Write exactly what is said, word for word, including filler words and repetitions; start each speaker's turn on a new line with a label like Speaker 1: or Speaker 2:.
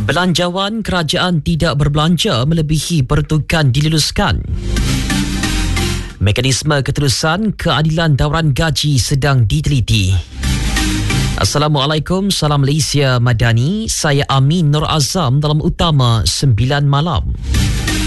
Speaker 1: Belanjawan kerajaan tidak berbelanja melebihi peruntukan diluluskan. Mekanisme keterusan keadilan dawaran gaji sedang diteliti. Assalamualaikum, salam Malaysia Madani. Saya Amin Nur Azam dalam Utama sembilan Malam.